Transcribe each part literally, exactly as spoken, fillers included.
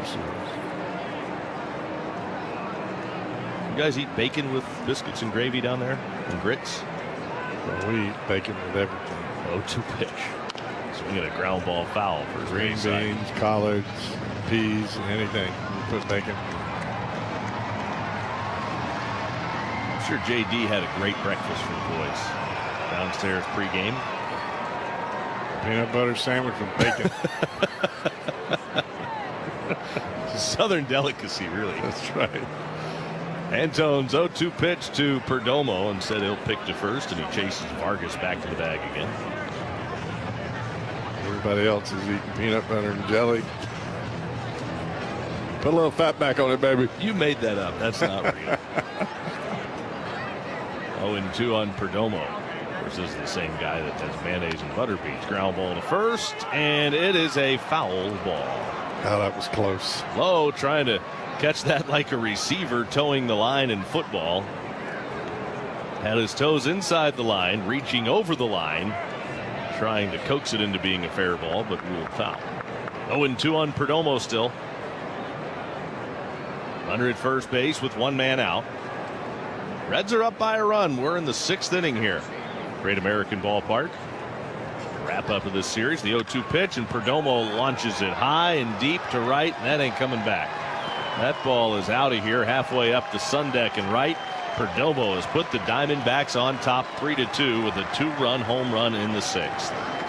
Series. You guys eat bacon with biscuits and gravy down there and grits? Well, we eat bacon with everything. oh two pitch. Swinging a ground ball foul for green beans, collards, peas, and anything. We put bacon. I'm sure J D had a great breakfast for the boys downstairs pregame. Peanut butter sandwich with bacon. It's a Southern delicacy, really. That's right. Antone's oh two pitch to Perdomo and said he'll pick to first, and he chases Vargas back to the bag again. Everybody else is eating peanut butter and jelly. Put a little fat back on it, baby. You made that up. That's not real. oh and two on Perdomo. Of course, this is the same guy that has mayonnaise and butter beets. Ground ball to first, and it is a foul ball. Oh, that was close. Lowe trying to catch that like a receiver towing the line in football. Had his toes inside the line, reaching over the line, trying to coax it into being a fair ball, but ruled foul. oh and two on Perdomo still. Runner at first base with one man out. Reds are up by a run. We're in the sixth inning here. Great American Ballpark. Wrap up of this series. The oh two pitch, and Perdomo launches it high and deep to right, and that ain't coming back. That ball is out of here, halfway up the sun deck and right. Perdomo has put the Diamondbacks on top three to two with a two-run home run in the sixth.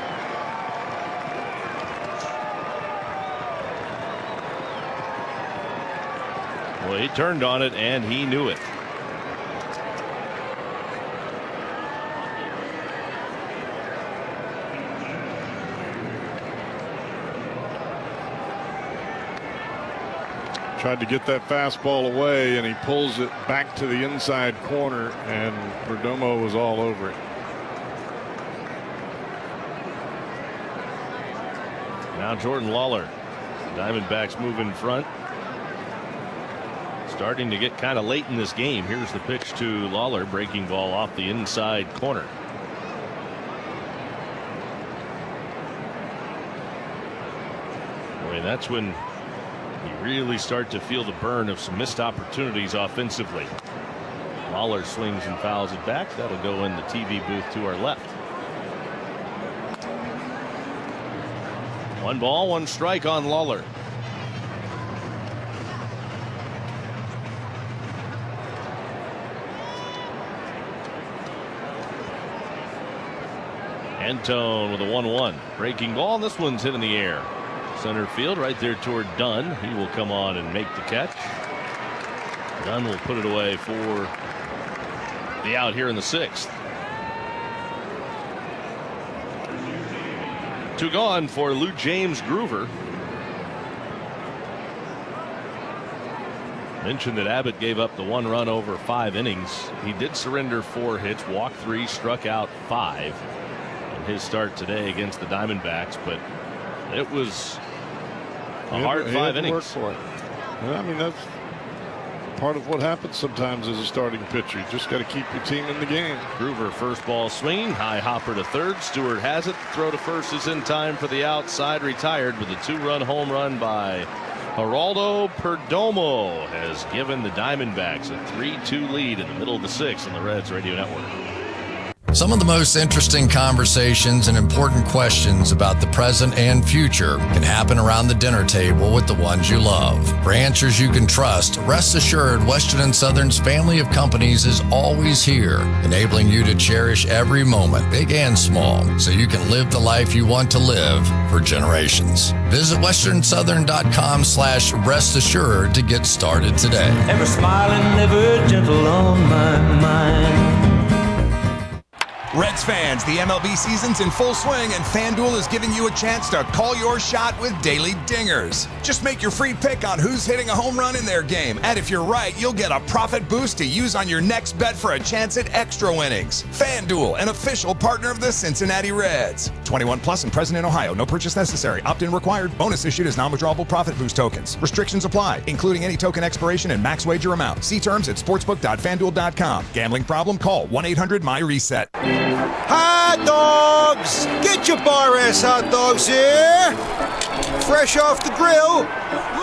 Well, he turned on it and he knew it. Tried to get that fastball away, and he pulls it back to the inside corner, and Perdomo was all over it. Now Jordan Lawler. Diamondbacks move in front. Starting to get kind of late in this game. Here's the pitch to Lawler. Breaking ball off the inside corner. Boy, that's when you really start to feel the burn of some missed opportunities offensively. Lawler swings and fouls it back. That'll go in the T V booth to our left. One ball, one strike on Lawler. Antone with a one one. Breaking ball, and this one's hit in the air. Center field right there toward Dunn. He will come on and make the catch. Dunn will put it away for the out here in the sixth. Two gone for Lou James Groover. Mentioned that Abbott gave up the one run over five innings. He did surrender four hits, walked three, struck out five in his start today against the Diamondbacks, but it was a hard five innings. Work for it. I mean, that's part of what happens sometimes as a starting pitcher. You just got to keep your team in the game. Groover first ball swinging, high hopper to third. Stewart has it. Throw to first is in time for the outside. Retired with a two-run home run by Geraldo Perdomo has given the Diamondbacks a three two lead in the middle of the sixth on the Reds Radio Network. Some of the most interesting conversations and important questions about the present and future can happen around the dinner table with the ones you love. For answers you can trust, rest assured Western and Southern's family of companies is always here, enabling you to cherish every moment, big and small, so you can live the life you want to live for generations. Visit western southern dot com slash rest assured to get started today. Ever smiling, ever gentle on my mind. Reds fans, the M L B season's in full swing, and FanDuel is giving you a chance to call your shot with daily dingers. Just make your free pick on who's hitting a home run in their game, and if you're right, you'll get a profit boost to use on your next bet for a chance at extra winnings. FanDuel, an official partner of the Cincinnati Reds. twenty-one plus and present in Ohio. No purchase necessary. Opt-in required. Bonus issued as non-withdrawable profit boost tokens. Restrictions apply, including any token expiration and max wager amount. See terms at sportsbook dot fan duel dot com. Gambling problem? Call one eight hundred my reset. Hot dogs! Get your bar ass hot dogs here! Fresh off the grill,